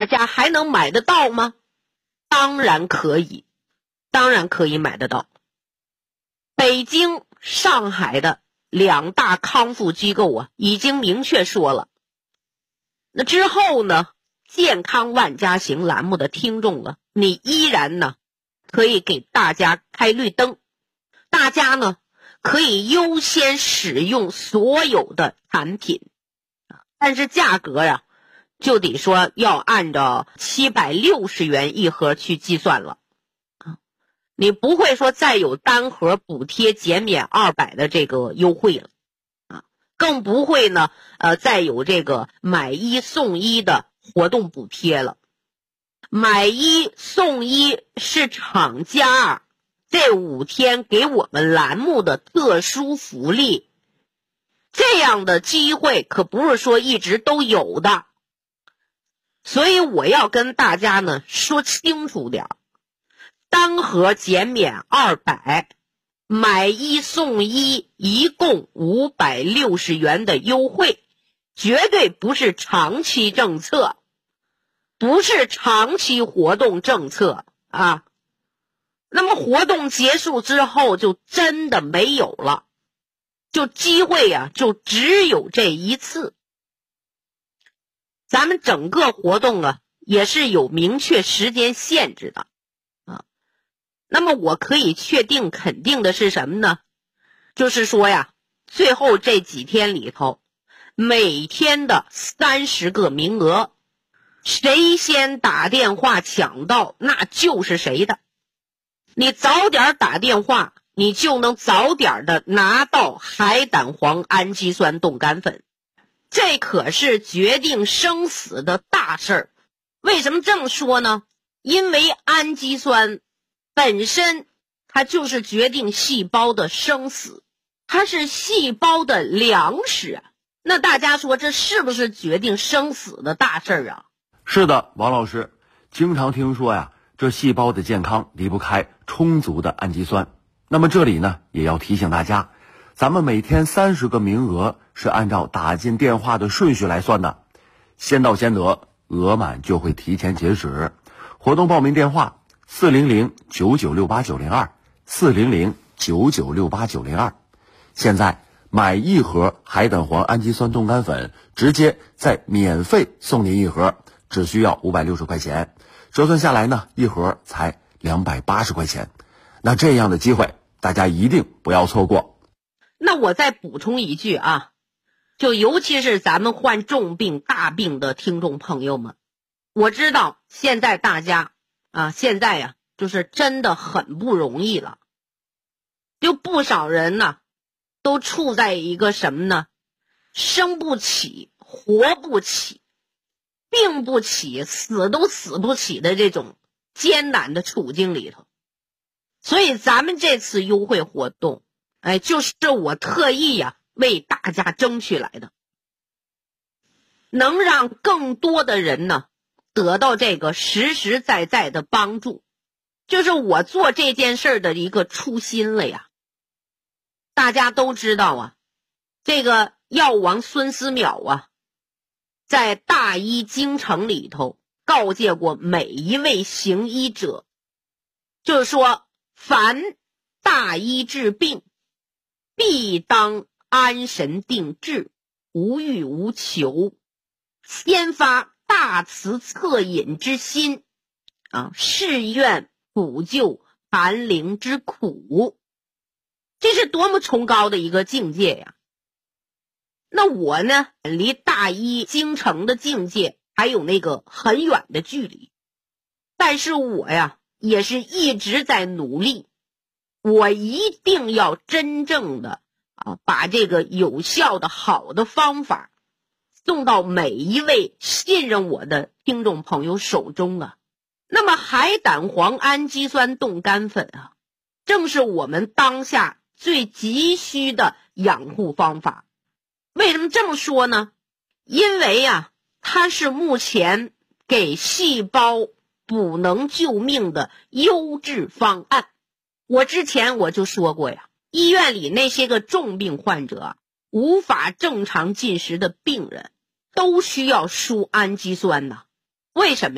家还能买得到吗？当然可以，当然可以买得到。北京、上海的2大康复机构啊，已经明确说了。那之后呢，健康万家行栏目的听众啊，你依然呢可以给大家开绿灯，大家呢可以优先使用所有的产品，但是价格呀就得说要按照760元一盒去计算了。你不会说再有单盒补贴减免200的这个优惠了啊，更不会呢再有这个买1送1的活动补贴了。买1送1是厂家这5天给我们栏目的特殊福利，这样的机会可不是说一直都有的，所以我要跟大家呢说清楚点，单盒减免200，买1送1，一共560元的优惠，绝对不是长期政策，不是长期活动政策啊。那么活动结束之后就真的没有了，就机会啊就只有这一次。咱们整个活动啊也是有明确时间限制的啊。那么我可以确定肯定的是什么呢？就是说呀，最后这几天里头，每天的30个名额，谁先打电话抢到那就是谁的。你早点打电话，你就能早点的拿到海胆黄氨基酸冻干粉，这可是决定生死的大事儿。为什么这么说呢？因为氨基酸本身它就是决定细胞的生死，它是细胞的粮食啊。那大家说这是不是决定生死的大事儿啊？ 是的，王老师，经常听说呀，这细胞的健康离不开充足的氨基酸。那么这里呢，也要提醒大家，咱们每天30个名额是按照打进电话的顺序来算的，先到先得，额满就会提前截止。活动报名电话400-9968-902，400-9968-902。现在买1盒海胆黄氨基酸冻干粉，直接再免费送您1盒，只需要560块钱，折算下来呢，1盒才280块钱。那这样的机会大家一定不要错过。 那我再补充一句啊，就尤其是咱们患重病大病的听众朋友们，我知道现在大家现在呀就是真的很不容易了，就不少人呢都处在一个什么呢，生不起活不起，病不起死都死不起的这种艰难的处境里头。所以咱们这次优惠活动就是我特意为大家争取来的，能让更多的人呢得到这个实实在在的帮助，就是我做这件事的一个初心了呀。大家都知道这个药王孙思邈在大医精诚里头告诫过每一位行医者，就是说凡大医治病，必当安神定志，无欲无求，先发大慈恻隐之心誓愿补救寒灵之苦。这是多么崇高的一个境界呀！那我呢，离大医精诚的境界还有那个很远的距离，但是我也是一直在努力，我一定要真正的把这个有效的好的方法送到每一位信任我的听众朋友手中那么海胆黄氨基酸冻干粉正是我们当下最急需的养护方法。为什么这么说呢？因为它是目前给细胞补能救命的优质方案。我之前我就说过医院里那些个重病患者无法正常进食的病人都需要输氨基酸为什么